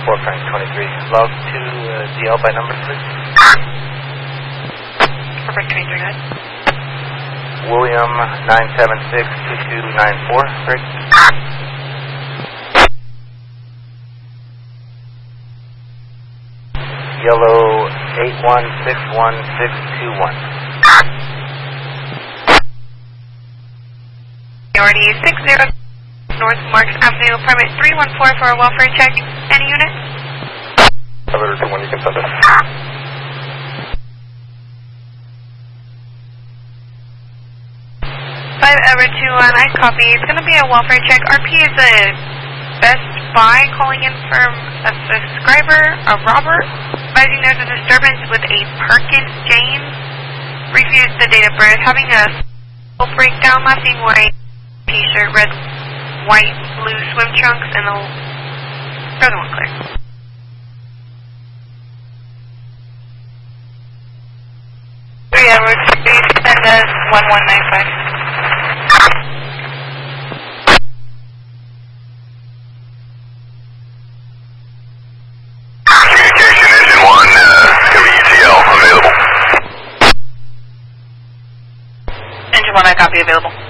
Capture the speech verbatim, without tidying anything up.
four Frank twenty-three. Log to uh, D L by number, please. four Frank twenty-three, guys. William nine seven six two two nine four, Greg. Yellow eight one six one six two one. Priority six zero North Marks Avenue, permit three one four for a welfare check. Any unit? Elevator two one, you can send it. five Ever two one, I copy. It's going to be a welfare check. R P is a Best Buy calling in from a subscriber, a Robert, advising there's a disturbance with a Perkins James. Refused the date of birth, having a full breakdown, last seen white t-shirt, red, white, blue swim trunks, and a other one clear. Three hours, please send us one one nine five. Communication engine one, uh, W E T L available. Engine one, I copy, available.